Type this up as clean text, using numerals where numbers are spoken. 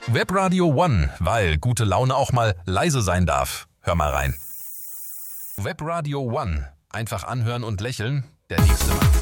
Webradio One, weil gute Laune auch mal leise sein darf. Hör mal rein. Webradio One. Einfach anhören und lächeln. Der nächste Mann.